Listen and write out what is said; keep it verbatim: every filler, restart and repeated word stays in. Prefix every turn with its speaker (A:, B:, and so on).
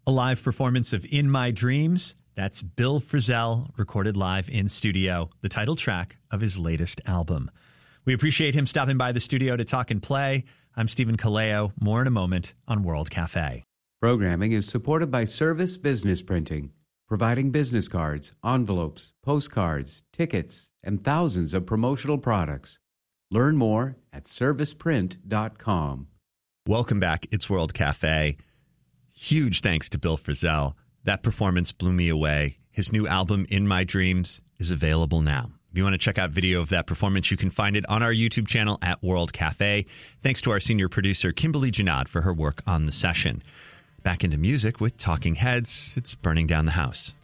A: A live performance of In My Dreams. That's Bill Frisell, recorded live in studio, the title track of his latest album. We appreciate him stopping by the studio to talk and play. I'm Stephen Kaleo. More in a moment on World Cafe.
B: Programming is supported by Service Business Printing, providing business cards, envelopes, postcards, tickets, and thousands of promotional products. Learn more at service print dot com.
A: Welcome back. It's World Cafe. Huge thanks to Bill Frisell. That performance blew me away. His new album, In My Dreams, is available now. If you want to check out video of that performance, you can find it on our YouTube channel at World Cafe. Thanks to our senior producer, Kimberly Janad, for her work on the session. Back into music with Talking Heads. It's Burning Down the House.